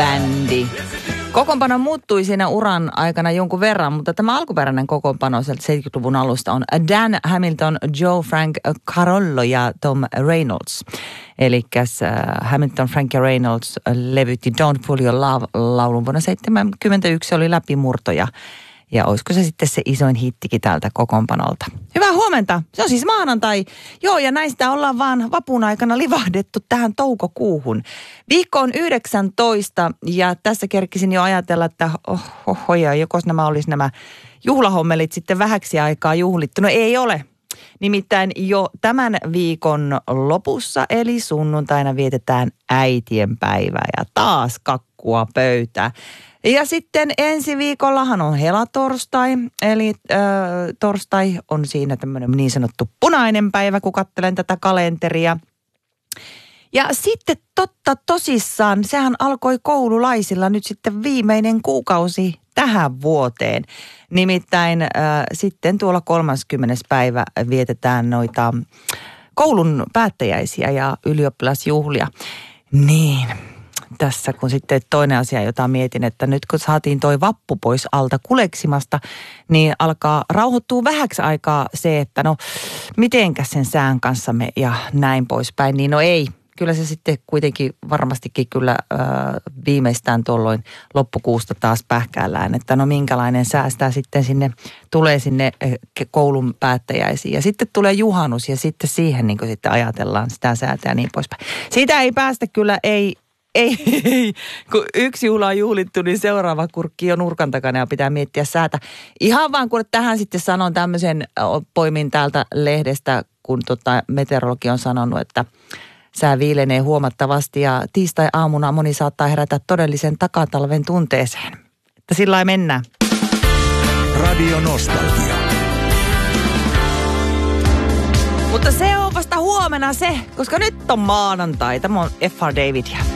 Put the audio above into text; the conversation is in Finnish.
bändi. Kokoonpano muuttui siinä uran aikana jonkun verran, mutta tämä alkuperäinen kokoonpano sieltä 70-luvun alusta on Dan Hamilton, Joe Frank Carollo ja Tom Reynolds. Eli Hamilton, Frank ja Reynolds levytti Don't Pull Your Love-laulun vuonna 1971. Oli läpimurto ja olisiko se sitten se isoin hittikin tältä kokoonpanolta. Hyvää huomenta. Se on siis maanantai. Joo, ja näistä ollaan vaan vapun aikana livahdettu tähän toukokuuhun. Viikko on 19 ja tässä kerkisin jo ajatella, että jokos nämä olisi nämä juhlahommelit sitten vähäksi aikaa juhlittu. No ei ole. Nimittäin jo tämän viikon lopussa eli sunnuntaina vietetään äitien päivää ja taas kakkua pöytää. Ja sitten ensi viikollahan on helatorstai, eli torstai on siinä tämmöinen niin sanottu punainen päivä, kun katselen tätä kalenteria. Ja sitten totta tosissaan, sehän alkoi koululaisilla nyt sitten viimeinen kuukausi tähän vuoteen. Nimittäin sitten tuolla 30. päivä vietetään noita koulun päättäjäisiä ja ylioppilasjuhlia. Niin, tässä kun sitten toinen asia, jota mietin, että nyt kun saatiin toi vappu pois alta kuleksimasta, niin alkaa rauhoittua vähäksi aikaa se, että no mitenkäs sen sään kanssamme ja näin poispäin. Niin no ei, kyllä se sitten kuitenkin varmastikin kyllä viimeistään tuolloin loppukuusta taas pähkäällään, että no minkälainen säästää sitten tulee sinne koulun päättäjäisiin. Ja sitten tulee juhannus ja sitten siihen niin kuin sitten ajatellaan sitä säätä ja niin poispäin. Siitä ei päästä kyllä, ei, kun yksi juhla on juhlittu, niin seuraava kurkki on nurkan takana ja pitää miettiä säätä. Ihan vaan kun tähän sitten sanon tämmöisen, poimin täältä lehdestä, kun meteorologi on sanonut, että sää viilenee huomattavasti ja tiistai-aamuna moni saattaa herätä todellisen takatalven tunteeseen. Että sillä lailla mennään. Radio Nostalgia. Mutta se on vasta huomenna se, koska nyt on maanantai. Tämä on F.R. David ja